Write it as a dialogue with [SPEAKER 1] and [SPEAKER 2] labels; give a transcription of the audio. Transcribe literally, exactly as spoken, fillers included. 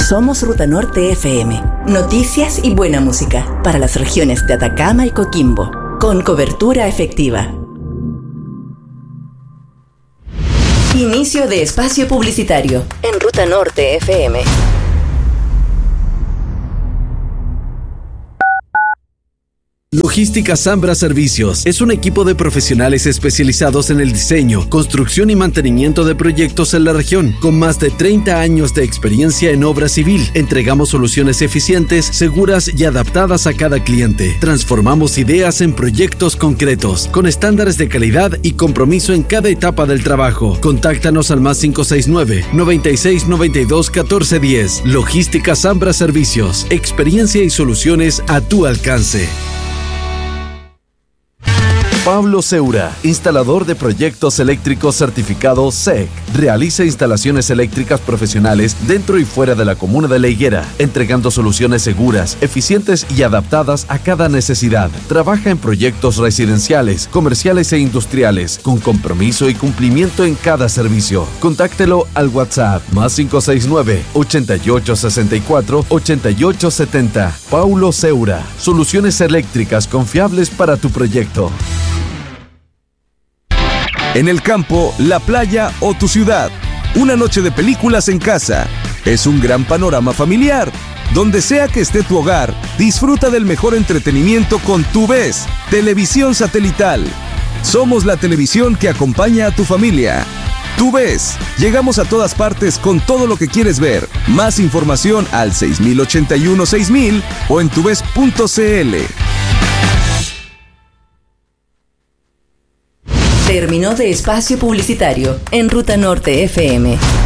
[SPEAKER 1] Somos Ruta Norte F M. Noticias y buena música para las regiones de Atacama y Coquimbo, con cobertura efectiva. Inicio de espacio publicitario en Ruta Norte F M.
[SPEAKER 2] Logística Zambra Servicios es un equipo de profesionales especializados en el diseño, construcción y mantenimiento de proyectos en la región. Con más de treinta años de experiencia en obra civil, entregamos soluciones eficientes, seguras y adaptadas a cada cliente. Transformamos ideas en proyectos concretos, con estándares de calidad y compromiso en cada etapa del trabajo. Contáctanos al más cinco seis nueve, noventa y seis, noventa y dos, catorce diez. Logística Zambra Servicios. Experiencia y soluciones a tu alcance.
[SPEAKER 3] Pablo Seura, instalador de proyectos eléctricos certificado S E C. Realiza instalaciones eléctricas profesionales dentro y fuera de la comuna de La Higuera, entregando soluciones seguras, eficientes y adaptadas a cada necesidad. Trabaja en proyectos residenciales, comerciales e industriales, con compromiso y cumplimiento en cada servicio. Contáctelo al WhatsApp más cinco seis nueve, ochenta y ocho sesenta y cuatro, ochenta y ocho setenta. Paulo Seura, soluciones eléctricas confiables para tu proyecto.
[SPEAKER 4] En el campo, la playa o tu ciudad. Una noche de películas en casa. Es un gran panorama familiar. Donde sea que esté tu hogar, disfruta del mejor entretenimiento con TuVes, televisión satelital. Somos la televisión que acompaña a tu familia. TuVes, llegamos a todas partes con todo lo que quieres ver. Más información al seis mil ochenta y uno seis mil o en tuves punto c l.
[SPEAKER 1] Terminó de espacio publicitario en Ruta Norte F M.